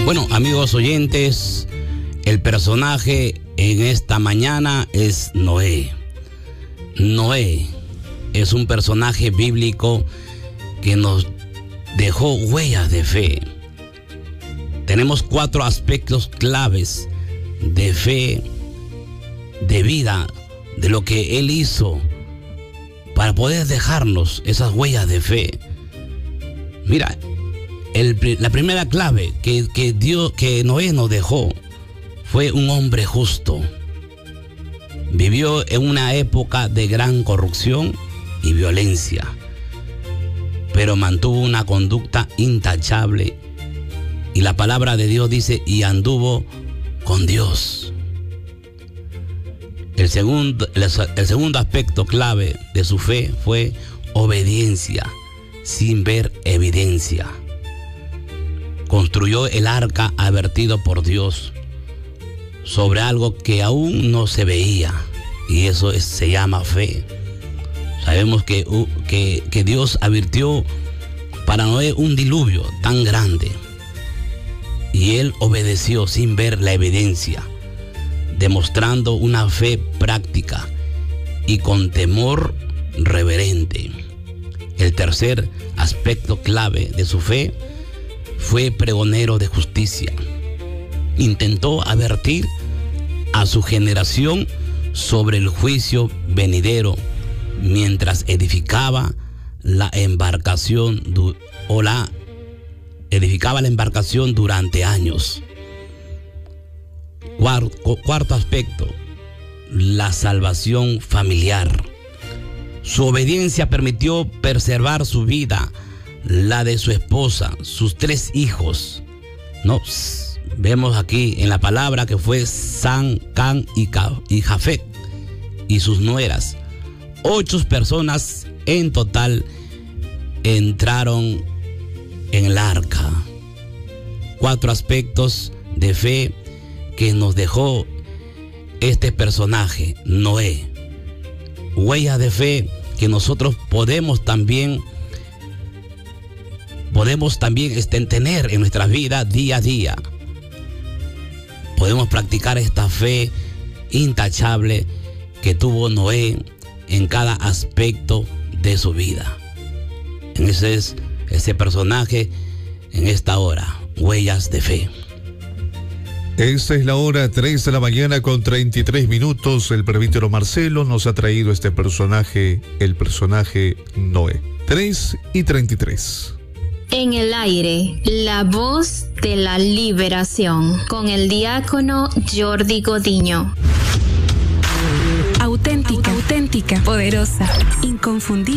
Bueno, amigos oyentes, el personaje en esta mañana es Noé. Noé es un personaje bíblico que nos dejó huellas de fe. Tenemos 4 aspectos claves de fe, de vida, de lo que él hizo para poder dejarnos esas huellas de fe. Mira, la primera clave que Noé nos dejó fue un hombre justo. Vivió en una época de gran corrupción y violencia, pero mantuvo una conducta intachable. Y la palabra de Dios dice, y anduvo con Dios. El segundo aspecto clave de su fe fue obediencia, sin ver evidencia. Construyó el arca advertido por Dios sobre algo que aún no se veía, y eso se llama fe. Sabemos que Dios advirtió para Noé un diluvio tan grande, y él obedeció sin ver la evidencia, demostrando una fe práctica y con temor reverente. El tercer aspecto clave de su fe fue pregonero de justicia. Intentó advertir a su generación sobre el juicio venidero mientras edificaba la embarcación durante años. Cuarto aspecto, la salvación familiar. Su obediencia permitió preservar su vida, la de su esposa, sus 3 hijos. Vemos aquí en la palabra que fue San, Can y Jafet, y sus nueras. 8 personas en total entraron en el arca. 4 aspectos de fe que nos dejó este personaje, Noé. Huellas de fe que nosotros podemos también tener en nuestra vida día a día. Podemos practicar esta fe intachable que tuvo Noé en cada aspecto de su vida. Ese es ese personaje en esta hora, huellas de fe. Esta es la hora 3 de la mañana con 33 minutos. El presbítero Marcelo nos ha traído este personaje, el personaje Noé. 3:33. En el aire, la voz de la liberación, con el diácono Jordi Godiño. Auténtica, poderosa, inconfundible.